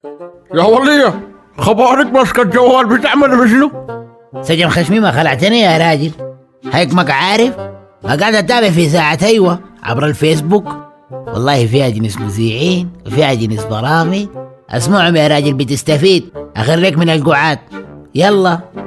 يا ولية، خبارك ماسكة الجوال بتعمل بشنو؟ سجن خشمي ما خلعتني يا راجل. هيك عارف ما قاعد اتابع في ساعة ايوه عبر الفيسبوك. والله فيها جنس مذيعين وفيها جنس برامج. اسمعهم يا راجل بتستفيد. اخريك من القعاد. يلا.